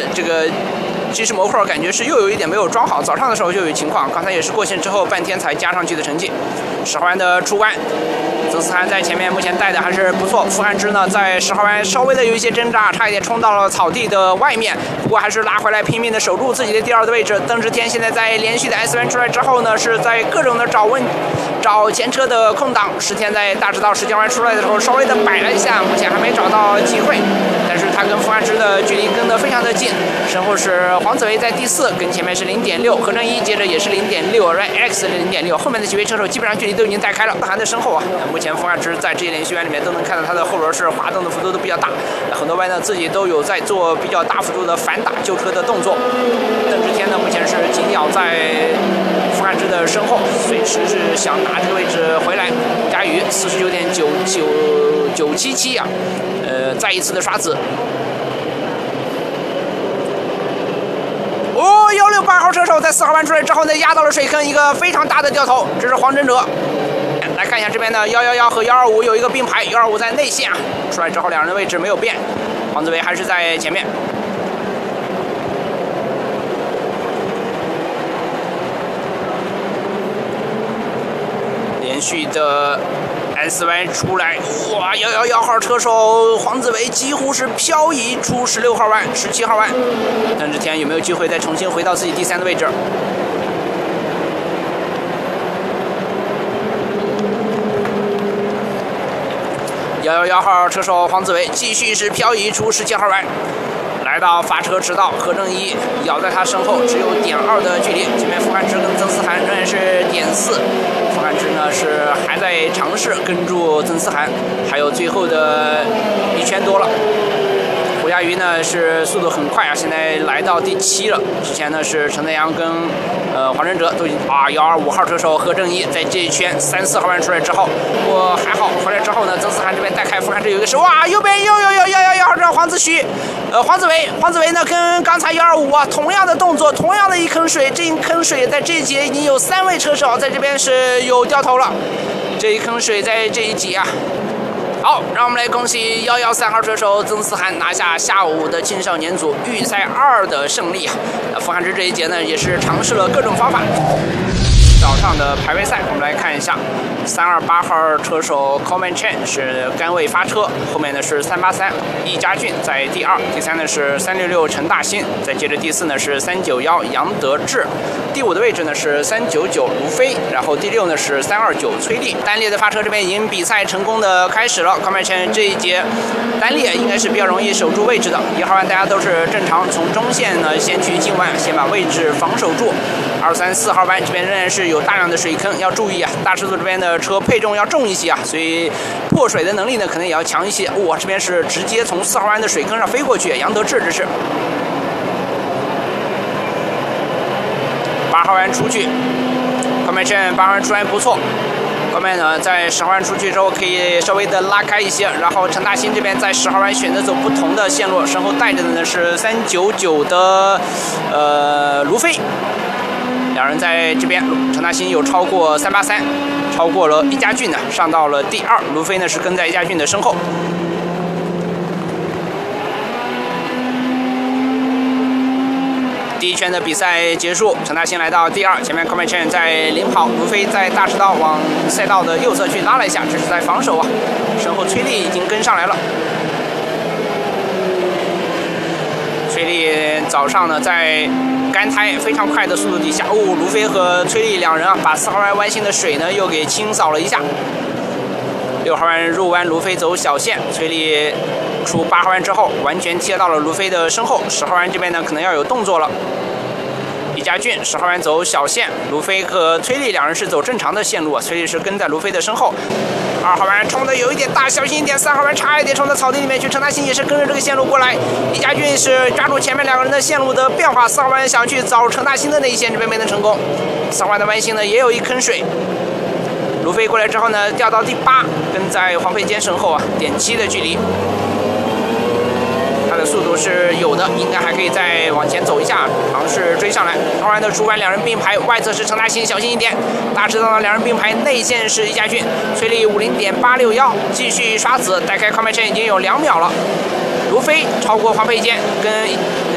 这个计时模块感觉是又有一点没有装好，早上的时候就有情况，刚才也是过线之后半天才加上去的成绩。10号弯的出弯，曾思涵在前面目前带的还是不错，傅汉芝呢在10号弯稍微的有一些挣扎，差一点冲到了草地的外面，不过还是拉回来拼命的守住自己的第2的位置。邓志天现在在连续的 S 弯出来之后呢，是在各种的找前车的空档。石天在大直道10弯出来的时候稍微的摆了一下，目前还没找到机会，但是他跟傅汉芝的距离跟得非常的近。身后是黄子维在第4，跟前面是0.6，何正一接着也是0.6，Red X 的0.6，后面的几位车手基本上距离都已经带开了。韩的身后啊，目前傅汉芝在这些连续弯里面都能看到他的后轮是滑动的幅度都比较大，很多弯呢自己都有在做比较大幅度的反打旧车的动作。邓志天呢目前是紧咬在傅汉芝的身后，随时是想拿这个位置回来。佳宇49.977啊，再一次的刷子。168号车手在4号弯出来之后呢，压到了水坑，一个非常大的掉头，这是黄真哲。来看一下这边的111和125有一个并排，125在内线啊，出来之后两人的位置没有变，黄子维还是在前面。连续的 S 弯出来，哇！111号车手黄子维几乎是漂移出16号弯、17号弯。邓志天有没有机会再重新回到自己第3的位置？111号车手黄子维继续是漂移出17号弯，来到发车直道，何正一咬在他身后，只有0.2的距离。前面傅汉芝跟曾思涵仍然是0.4，傅汉芝呢是还在尝试跟住曾思涵，还有最后的1圈多了。胡佳瑜呢是速度很快啊，现在来到第7了。之前呢是陈德阳跟黄真哲都已经125号车手何正一在这一圈3、4号弯出来之后，不过还好回来之后呢，曾思涵这边带开傅汉芝有一个是哇，右边又有111号车手黄子胥，黄子维呢跟刚才125啊同样的动作，同样的一坑水，这一坑水在这一节已经有3位车手在这边是有掉头了，这一坑水在这一节啊。好，让我们来恭喜113号车手曾思涵拿下下午的青少年组预赛2的胜利啊！傅汉芝这一节呢也是尝试了各种方法。早上的排位赛，我们来看一下，328号车手 Coleman Chen 是杆位发车，后面呢是383易家俊在第2，第3呢是366陈大新，再接着第4呢是391杨德志，第5的位置呢是399卢飞，然后第6呢是329崔丽。单列的发车这边已经比赛成功的开始了 ，Coleman Chen 这一节单列应该是比较容易守住位置的，1号弯大家都是正常从中线呢先去进弯，先把位置防守住。2、3、4号弯这边仍然是有大量的水坑，要注意啊！大尺度这边的车配重要重一些啊，所以破水的能力呢可能也要强一些。哇，这边是直接从4号弯的水坑上飞过去，杨德志这是。8号弯出去，Coleman Chen 8号弯出弯不错。后面呢，在10号弯出去之后可以稍微的拉开一些，然后陈大新这边在10号弯选择走不同的线路，身后带着的呢是399的卢飞。两人在这边，陈大新有超过383，超过了易家俊呢，上到了第2。卢飞呢是跟在易家俊的身后。第1圈的比赛结束，陈大新来到第2，前面 Coleman Chen 在领跑，卢飞在大直道往赛道的右侧去拉了一下，这是在防守啊。身后崔丽已经跟上来了。崔丽早上呢在干胎非常快的速度底下，卢飞和崔丽两人啊，把4号弯弯心的水呢又给清扫了一下。6号弯入弯，卢飞走小线，崔丽出8号弯之后，完全贴到了卢飞的身后。10号弯这边呢可能要有动作了。易家俊10号弯走小线，卢飞和崔丽两人是走正常的线路啊，崔丽是跟在卢飞的身后。2号弯冲的有一点大，小心一点。3号弯差一点冲到草地里面去，陈大新也是跟着这个线路过来。易家俊是抓住前面2个人的线路的变化，4号弯想去找陈大新的那一线，这边没能成功。4号弯的弯心呢也有一坑水。卢飞过来之后呢，掉到第8，跟在黄佩坚身后啊，0.7的距离。他的速度是有的，应该还可以再往前走一下，尝试追上来。2号弯的主弯两人并排，外侧是陈大新，小心一点。大直道的两人并排，内线是易家俊，崔丽50.861，继续刷子，带开Coleman Chen已经有2秒了。卢飞超过黄佩坚，跟